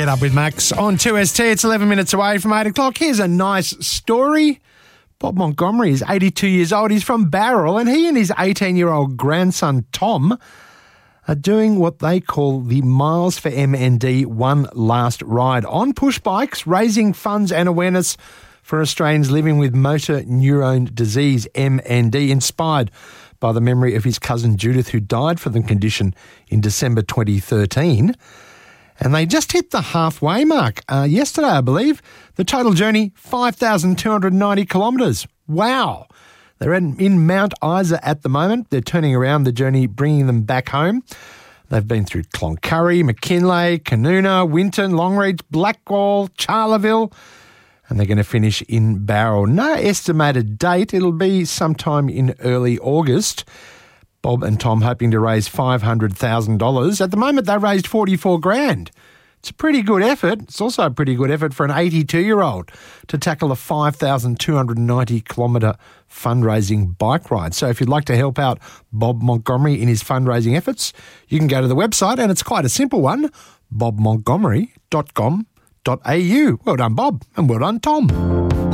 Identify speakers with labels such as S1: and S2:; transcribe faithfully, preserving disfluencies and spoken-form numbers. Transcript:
S1: Get Up with Max on two S T. It's eleven minutes away from eight o'clock. Here's a nice story. Bob Montgomery is eighty-two years old. He's from Bowral, and he and his eighteen-year-old grandson, Tom, are doing what they call the Miles for M N D One Last Ride on push bikes, raising funds and awareness for Australians living with motor neurone disease, M N D, inspired by the memory of his cousin Judith, who died from the condition in December twenty thirteen. And they just hit the halfway mark uh, yesterday, I believe. The total journey, five thousand two hundred ninety kilometres. Wow. They're in, in Mount Isa at the moment. They're turning around the journey, bringing them back home. They've been through Cloncurry, McKinley, Canoona, Winton, Longreach, Blackwall, Charleville, and they're going to finish in Bowral. No estimated date. It'll be sometime in early August. Bob and Tom hoping to raise five hundred thousand dollars. At the moment, they raised forty-four grand. It's a pretty good effort. It's also a pretty good effort for an eighty-two-year-old to tackle a five thousand two hundred ninety kilometre fundraising bike ride. So if you'd like to help out Bob Montgomery in his fundraising efforts, you can go to the website, and it's quite a simple one, bob montgomery dot com dot a u. Well done, Bob, and well done, Tom.